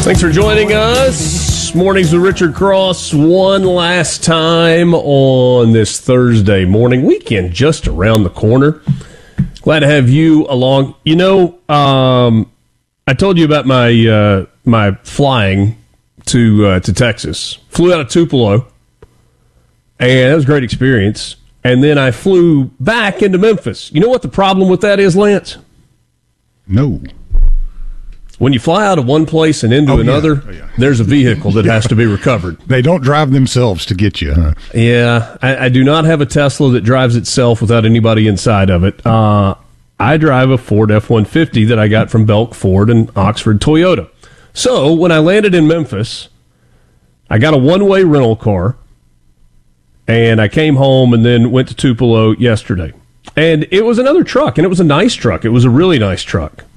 Thanks for joining us. Mornings with Richard Cross one last time on this Thursday morning. Weekend just around the corner. Glad to have you along. You know, I told you about my my flying to Texas. Flew out of Tupelo, and it was a great experience. And then I flew back into Memphis. You know what the problem with that is, Lance? No. When you fly out of one place and into another, there's a vehicle that has to be recovered. They don't drive themselves to get you, huh? Yeah, I do not have a Tesla that drives itself without anybody inside of it. I drive a Ford F-150 that I got from Belk Ford and Oxford Toyota. So when I landed in Memphis, I got a one-way rental car, and I came home and then went to Tupelo yesterday. And it was another truck, and it was a nice truck. It was a really nice truck.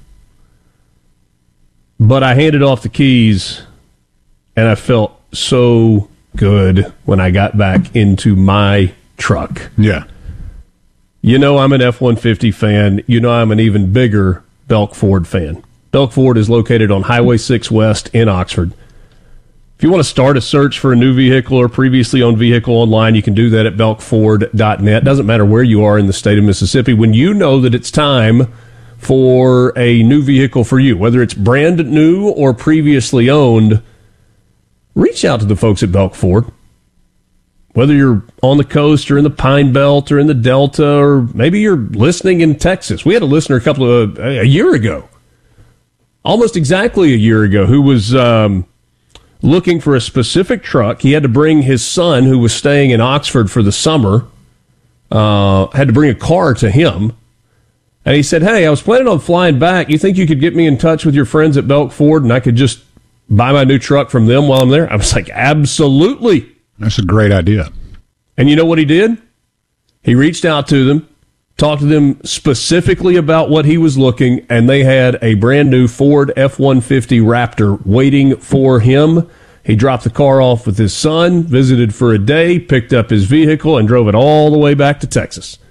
But I handed off the keys, and I felt so good when I got back into my truck. Yeah. You know I'm an F-150 fan. You know I'm an even bigger Belk Ford fan. Belk Ford is located on Highway 6 West in Oxford. If you want to start a search for a new vehicle or previously owned vehicle online, you can do that at belkford.net. Doesn't matter where you are in the state of Mississippi. When you know that it's time for a new vehicle for you, whether it's brand new or previously owned, reach out to the folks at Belk Ford. Whether you're on the coast or in the Pine Belt or in the Delta, or maybe you're listening in Texas. We had a listener a year ago, almost exactly a year ago, who was looking for a specific truck. He had to bring his son, who was staying in Oxford for the summer, had to bring a car to him. And he said, hey, I was planning on flying back. You think you could get me in touch with your friends at Belk Ford and I could just buy my new truck from them while I'm there? I was like, absolutely. That's a great idea. And you know what he did? He reached out to them, talked to them specifically about what he was looking, and they had a brand new Ford F-150 Raptor waiting for him. He dropped the car off with his son, visited for a day, picked up his vehicle, and drove it all the way back to Texas.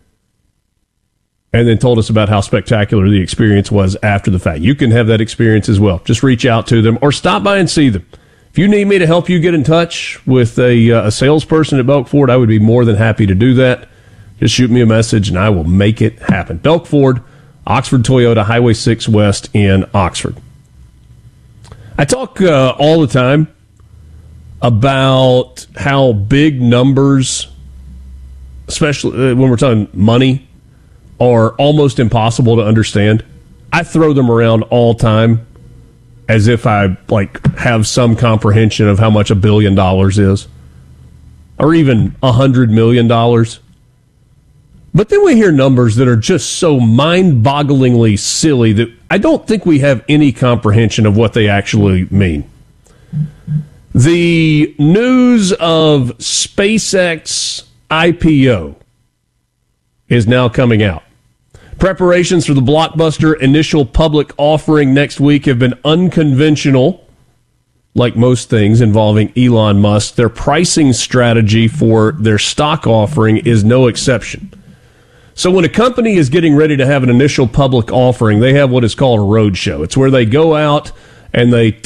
And then told us about how spectacular the experience was after the fact. You can have that experience as well. Just reach out to them or stop by and see them. If you need me to help you get in touch with a salesperson at Belk Ford, I would be more than happy to do that. Just shoot me a message and I will make it happen. Belk Ford, Oxford Toyota, Highway 6 West in Oxford. I talk all the time about how big numbers, especially when we're talking money, are almost impossible to understand. I throw them around all time as if I have some comprehension of how much $1 billion is, or even $100 million. But then we hear numbers that are just so mind-bogglingly silly that I don't think we have any comprehension of what they actually mean. The news of SpaceX IPO is now coming out. Preparations for the blockbuster initial public offering next week have been unconventional, like most things involving Elon Musk. Their pricing strategy for their stock offering is no exception. So when a company is getting ready to have an initial public offering, they have what is called a roadshow. It's where they go out and they